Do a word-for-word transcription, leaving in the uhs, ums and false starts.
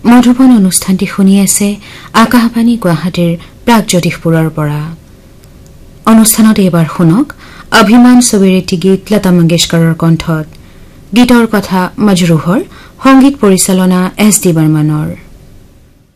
মধুবন অনুষ্ঠানটি শুনি আছে আকাশবাণী গুৱাহাটীৰ প্ৰাগজ্যোতিষপুৰৰ পৰা। অনুষ্ঠানত এইবাৰ শুনক অভিমান ছবিৰ এটি গীত লতা মংগেশকাৰৰ কণ্ঠত। গীতৰ কথা মজৰুহৰ, সংগীত পৰিচালনা এছ ডি বৰ্মনৰ।